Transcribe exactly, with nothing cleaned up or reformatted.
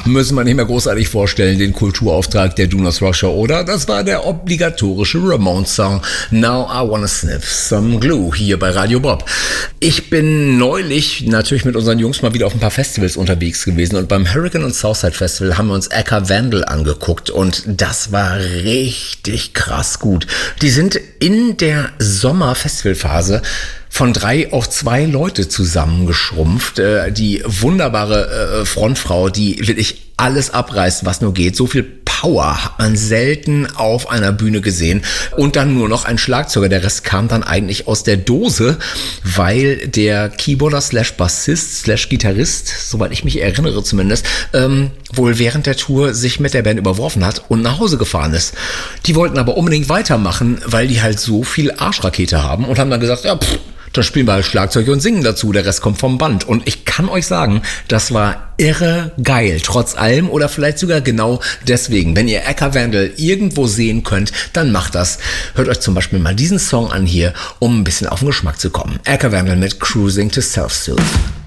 müssen wir nicht mehr großartig vorstellen, den Kulturauftrag der Dooners Rock Show, oder? Das war der obligatorische Ramones-Song Now I Wanna Sniff Some Glue hier bei Radio Bob. Ich bin neulich natürlich mit unseren Jungs mal wieder auf ein paar Festivals unterwegs gewesen und beim Hurricane und Southside Festival haben wir uns Aka Vandal angeguckt und das war richtig krass gut. Die sind in der Sommer-Festivalphase von drei auf zwei Leute zusammengeschrumpft. Äh, die wunderbare äh, Frontfrau, die wirklich alles abreißt, was nur geht. So viel Power hat man selten auf einer Bühne gesehen. Und dann nur noch ein Schlagzeuger. Der Rest kam dann eigentlich aus der Dose, weil der Keyboarder slash Bassist slash Gitarrist, soweit ich mich erinnere zumindest, ähm, wohl während der Tour sich mit der Band überworfen hat und nach Hause gefahren ist. Die wollten aber unbedingt weitermachen, weil die halt so viel Arschrakete haben und haben dann gesagt, ja, pff, dann spielen wir halt Schlagzeug und singen dazu, der Rest kommt vom Band. Und ich kann euch sagen, das war irre geil, trotz allem oder vielleicht sogar genau deswegen. Wenn ihr Aka Vandal irgendwo sehen könnt, dann macht das. Hört euch zum Beispiel mal diesen Song an hier, um ein bisschen auf den Geschmack zu kommen. Aka Vandal mit Cruising to Self-Soothe.